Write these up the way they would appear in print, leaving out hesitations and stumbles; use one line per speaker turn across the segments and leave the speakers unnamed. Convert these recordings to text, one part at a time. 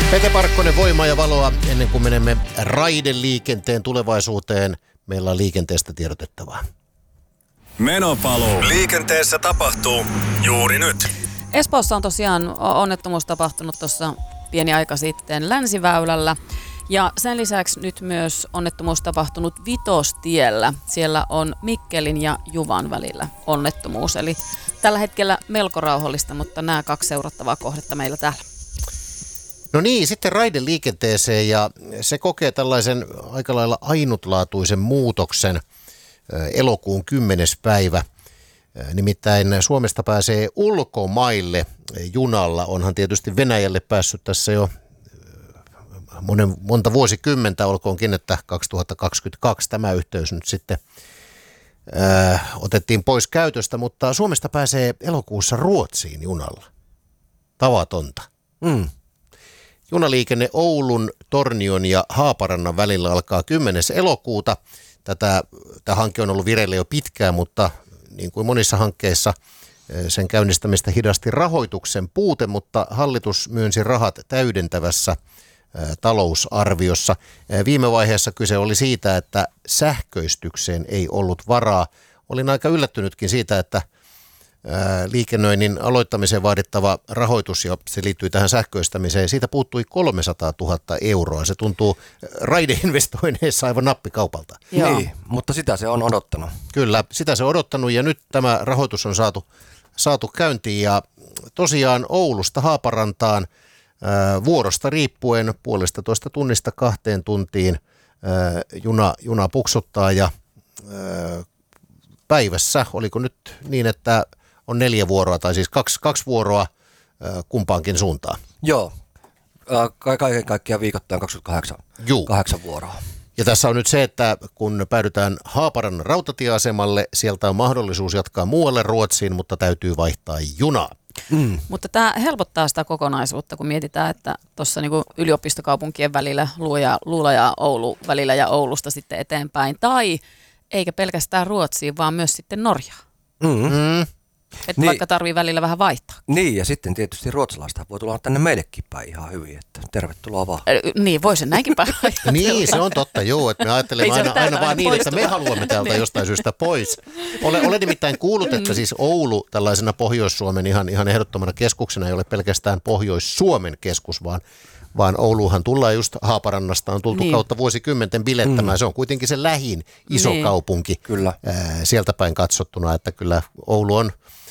Pete Parkkonen, voimaa ja valoa ennen kuin menemme raideliikenteen tulevaisuuteen. Meillä on liikenteestä tiedotettavaa.
Menopaluu. Liikenteessä tapahtuu juuri nyt.
Espoossa on tosiaan onnettomuus tapahtunut tuossa pieni aika sitten Länsiväylällä. Ja sen lisäksi nyt myös onnettomuus tapahtunut Vitostiellä. Siellä on Mikkelin ja Juvan välillä onnettomuus. Eli tällä hetkellä melko rauhallista, mutta nämä kaksi seurattavaa kohdetta meillä täällä.
No niin, sitten raideliikenteeseen, ja se kokee tällaisen aika lailla ainutlaatuisen muutoksen elokuun 10. päivä. Nimittäin Suomesta pääsee ulkomaille junalla. Onhan tietysti Venäjälle päässyt tässä jo monta vuosikymmentä, olkoonkin, että 2022 tämä yhteys nyt sitten otettiin pois käytöstä, mutta Suomesta pääsee elokuussa Ruotsiin junalla. Tavatonta. Junaliikenne Oulun, Tornion ja Haaparannan välillä alkaa 10. elokuuta. Tämä hanke on ollut vireillä jo pitkään, mutta niin kuin monissa hankkeissa sen käynnistämistä hidasti rahoituksen puute, mutta hallitus myönsi rahat täydentävässä talousarviossa. Viime vaiheessa kyse oli siitä, että sähköistykseen ei ollut varaa. Olin aika yllättynytkin siitä, että liikennöinnin aloittamiseen vaadittava rahoitus, ja se liittyy tähän sähköistämiseen, siitä puuttui 300 000 euroa. Se tuntuu raideinvestoinneissa aivan nappikaupalta.
Niin, mutta sitä se on odottanut. Kyllä,
sitä se on odottanut, ja nyt tämä rahoitus on saatu käyntiin, ja tosiaan Oulusta Haaparantaan vuorosta riippuen 1,5 tunnista 2 tuntiin juna puksuttaa, ja päivässä, oliko nyt niin, että on 4 vuoroa, tai siis kaksi vuoroa kumpaankin suuntaan?
Joo, kaiken kaikkiaan viikoittain 28 vuoroa.
Ja tässä on nyt se, että kun päädytään Haaparannan rautatieasemalle, sieltä on mahdollisuus jatkaa muualle Ruotsiin, mutta täytyy vaihtaa junaa.
Mutta tämä helpottaa sitä kokonaisuutta, kun mietitään, että tuossa niinku yliopistokaupunkien välillä, Luula ja Oulu välillä ja Oulusta sitten eteenpäin, tai eikä pelkästään Ruotsiin, vaan myös sitten Norjaan. Että niin, vaikka tarvii välillä vähän vaihtaa.
Niin, ja sitten tietysti ruotsalaista voi tulla tänne meillekin päin ihan hyvin, että tervetuloa vaan.
Niin, voi sen näinkin päin.
Niin, se on totta, joo, että me ajattelemme aina vaan niin, että me haluamme täältä jostain syystä pois. Olen nimittäin kuullut, että siis Oulu tällaisena Pohjois-Suomen ihan ehdottomana keskuksena ei ole pelkästään Pohjois-Suomen keskus, vaan Ouluhan tullaan just Haaparannasta, on tultu kautta vuosikymmenten bilettämään. Se on kuitenkin se lähin iso kaupunki
kyllä.
Sieltä päin katsottuna, että kyllä Oulu on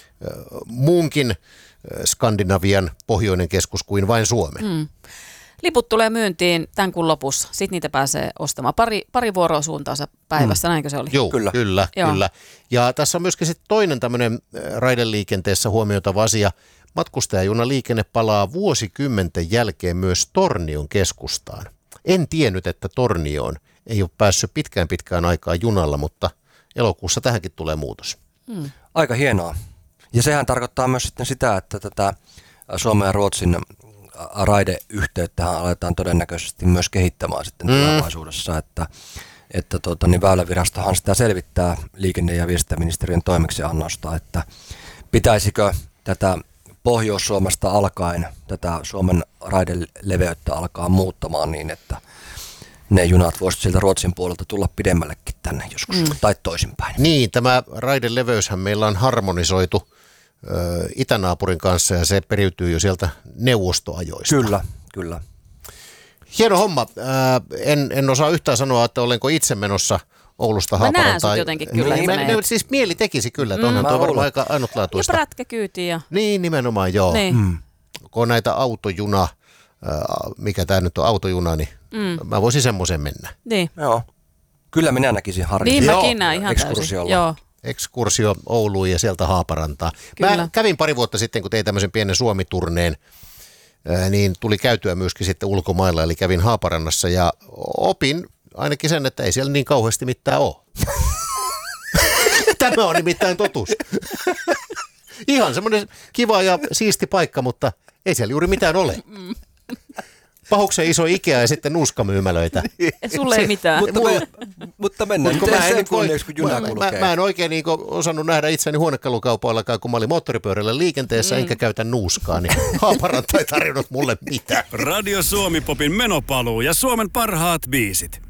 muunkin Skandinavian pohjoinen keskus kuin vain Suomen.
Liput tulee myyntiin tämän kuun lopussa. Sitten niitä pääsee ostamaan pari vuoroa suuntaansa päivässä, näinkö se oli?
Joo, kyllä. Ja tässä on myöskin sitten toinen tämmöinen raideliikenteessä huomioitava asia. Matkustajajunaliikenne palaa vuosikymmenten jälkeen myös Tornion keskustaan. En tiennyt, että Tornioon ei ole päässyt pitkään aikaa junalla, mutta elokuussa tähänkin tulee muutos.
Aika hienoa. Ja sehän tarkoittaa myös sitten sitä, että tätä Suomen ja Ruotsin raideyhteyttähän aletaan todennäköisesti myös kehittämään sitten tulevaisuudessa, että Väylävirastohan sitä selvittää liikenne- ja viestintäministeriön toimeksiannosta, että pitäisikö tätä Pohjois-Suomesta alkaen tätä Suomen raideleveyttä alkaa muuttamaan niin, että ne junat voisivat sieltä Ruotsin puolelta tulla pidemmällekin tänne joskus, tai toisinpäin.
Niin, tämä raideleveyshän meillä on harmonisoitu itänaapurin kanssa, ja se periytyy jo sieltä neuvostoajoista.
Kyllä.
Hieno homma. En osaa yhtään sanoa, että olenko itse menossa Oulusta Haaparantaan.
Mä näen sut jotenkin kyllä.
Siis mieli tekisi kyllä, että onhan tuo varmaan aika ainutlaatuista.
Ja prätkäkyytiä.
Niin, nimenomaan joo.
Niin.
Kun on näitä autojuna, mikä tämä nyt on autojuna, niin mä voisin semmoisen mennä.
Niin.
Joo. Kyllä minä näkisin harjoittaa.
Niin mäkin näen ihan täysin. Joo.
Ekskursio Ouluun ja sieltä Haaparantaan. Mä kävin pari vuotta sitten, kun tein tämmöisen pienen Suomi-turneen, niin tuli käytyä myöskin sitten ulkomailla, eli kävin Haaparannassa ja opin ainakin sen, että ei siellä niin kauheasti mitään ole. Tämä on nimittäin totuus. Ihan semmoinen kiva ja siisti paikka, mutta ei siellä juuri mitään ole. Pahuksen iso Ikea ja sitten nuuskamyymälöitä.
Sulle ei mitään.
Mutta Mutta mennään nyt sen kunniaksi, kun juna kulkee.
Mä en oikein niin osannut nähdä itseäni huonekalukaupoillakaan, kun mä olin moottoripyörällä liikenteessä, enkä käytä nuuskaa, niin Haaparanta ei tarjonnut mulle mitään.
Radio Suomi Popin menopaluu ja Suomen parhaat biisit.